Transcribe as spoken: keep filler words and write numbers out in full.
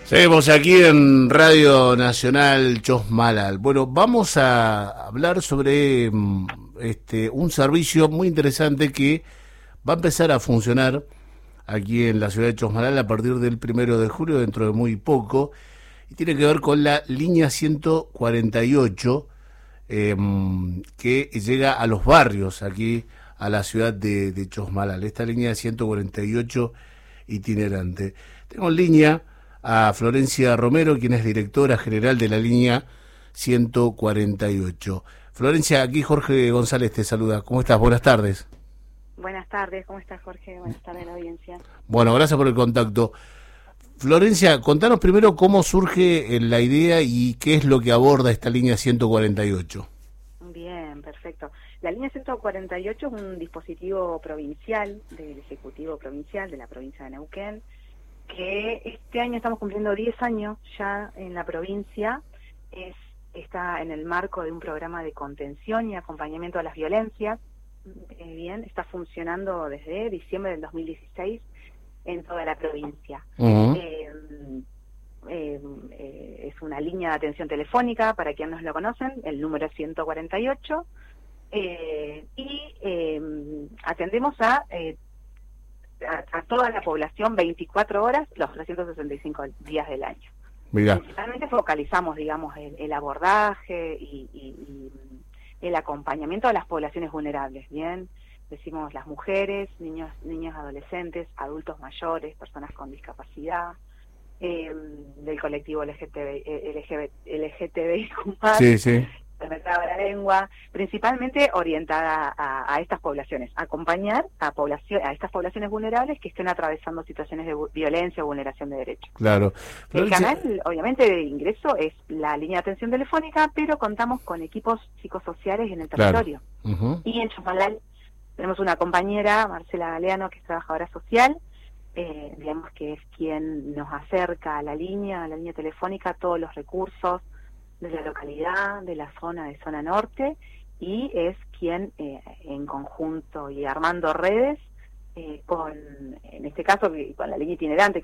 Seguimos aquí en Radio Nacional Chosmalal. Bueno, vamos a hablar sobre este un servicio muy interesante que va a empezar a funcionar aquí en la ciudad de Chosmalal a partir del primero de julio, dentro de muy poco, y tiene que ver con la línea ciento cuarenta y ocho eh, que llega a los barrios aquí a la ciudad de, de Chosmalal. Esta línea ciento cuarenta y ocho itinerante. Tengo en línea a Florencia Romero, quien es directora general de la línea ciento cuarenta y ocho. Florencia, aquí Jorge González te saluda. ¿Cómo estás? Buenas tardes. Buenas tardes, ¿cómo estás, Jorge? Buenas tardes a la audiencia. Bueno, gracias por el contacto. Florencia, contanos primero cómo surge la idea y qué es lo que aborda esta línea ciento cuarenta y ocho. Bien, perfecto. La línea ciento cuarenta y ocho es un dispositivo provincial del Ejecutivo Provincial de la provincia de Neuquén, que este año estamos cumpliendo diez años ya en la provincia. Es, está en el marco de un programa de contención y acompañamiento a las violencias. Eh, bien, está funcionando desde diciembre del dos mil dieciséis en toda la provincia. Uh-huh. eh, eh, eh, es una línea de atención telefónica, para quienes no lo conocen, el número es ciento cuarenta y ocho, eh, y eh, atendemos a... Eh, A, a toda la población veinticuatro horas, los trescientos sesenta y cinco días del año. Mirá. Principalmente focalizamos, digamos, el, el abordaje y, y, y el acompañamiento a las poblaciones vulnerables, ¿bien? Decimos las mujeres, niños, niños adolescentes, adultos mayores, personas con discapacidad, eh, del colectivo L G T B, L G T B I Q más. Sí, sí. Me traba la lengua, principalmente orientada a, a estas poblaciones, acompañar a población, a estas poblaciones vulnerables que estén atravesando situaciones de violencia o vulneración de derechos. Claro. El canal, obviamente, de ingreso es la línea de atención telefónica, pero contamos con equipos psicosociales en el territorio. Claro. Uh-huh. Y en Chosmalal tenemos una compañera, Marcela Galeano, que es trabajadora social, eh, digamos que es quien nos acerca a la línea, a la línea telefónica, todos los recursos de la localidad, de la zona de zona norte, y es quien eh, en conjunto y armando redes eh, con, en este caso, con la línea itinerante,